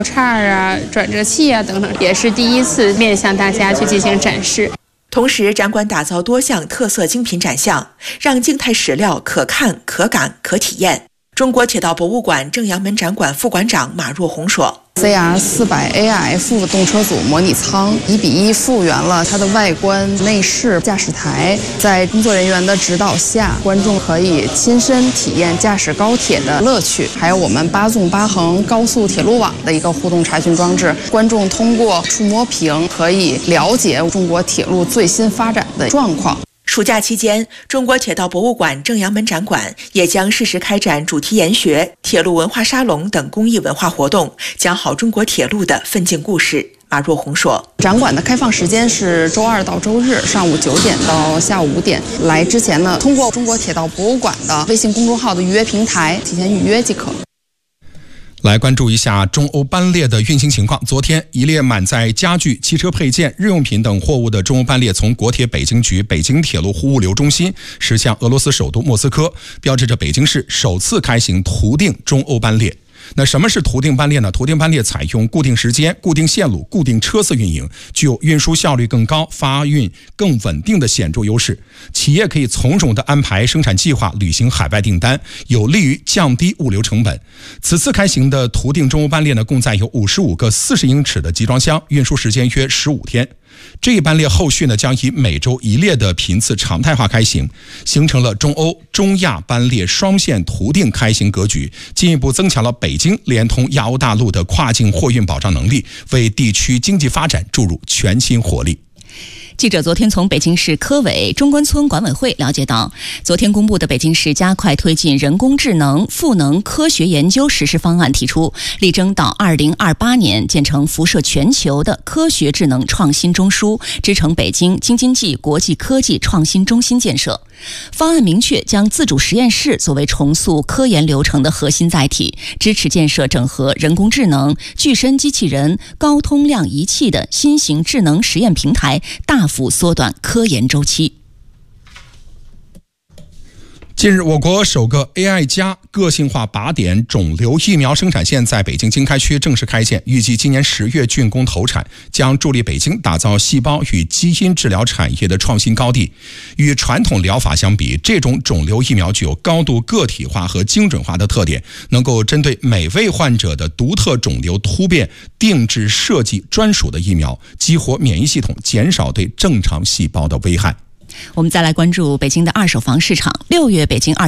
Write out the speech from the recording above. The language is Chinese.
叉啊、转折器啊等等，也是第一次面向大家去进行展示。 同时，展馆打造多项特色精品展项，让静态史料可看、可感、可体验。中国铁道博物馆正阳门展馆副馆长马若红说 ：CR400 AIF 动车组模拟舱1:1复原了它的外观、内饰、驾驶台，在工作人员的指导下，观众可以亲身体验驾驶高铁的乐趣。还有我们8纵8横高速铁路网的一个互动查询装置，观众通过触摸屏可以了解中国铁路最新发展的状况。 暑假期间，中国铁道博物馆正阳门展馆也将适时开展主题研学、铁路文化沙龙等公益文化活动，讲好中国铁路的奋进故事。马若红说：“ 展馆的开放时间是周2到周日上午9点到下午5点。来之前呢，通过中国铁道博物馆的微信公众号的预约平台提前预约即可。” 来关注一下中欧班列的运行情况。昨天，一列满载家具、汽车配件、日用品等货物的中欧班列从国铁北京局北京铁路物流中心驶向俄罗斯首都莫斯科，标志着北京市首次开行途定中欧班列。那什么是途定班列呢？途定班列采用固定时间、固定线路、固定车次运营，具有运输效率更高、发运更稳定的显著优势。企业可以从容地安排生产计划，履行海外订单，有利于降低物流成本。此次开行的途定中欧班列呢，共载有55个40英尺的集装箱，运输时间约15天。这一班列后续呢，将以每周1列的频次常态化开行，形成了中欧、中亚班列双线途定开行格局，进一步增强了北京连通亚欧大陆的跨境货运保障能力，为地区经济发展注入全新活力。 记者昨天从北京市科委中关村管委会了解到，昨天公布的北京市加快推进人工智能赋能科学研究实施方案提出，力争到2028年建成辐射全球的科学智能创新中枢，支撑北京京津冀国际科技创新中心建设。方案明确将自主实验室作为重塑科研流程的核心载体，支持建设整合人工智能、具身机器人、高通量仪器的新型智能实验平台，大幅缩短科研周期。 近日，我国首个 AI 加个性化靶点肿瘤疫苗生产线在北京经开区正式开建，预计今年10月竣工投产，将助力北京打造细胞与基因治疗产业的创新高地。与传统疗法相比，这种肿瘤疫苗具有高度个体化和精准化的特点，能够针对每位患者的独特肿瘤突变定制设计专属的疫苗，激活免疫系统，减少对正常细胞的危害。 我们再来关注北京的二手房市场。6月北京